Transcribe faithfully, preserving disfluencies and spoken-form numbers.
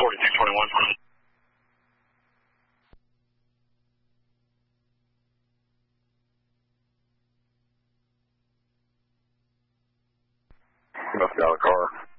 forty-two twenty-one. You must be out of the car.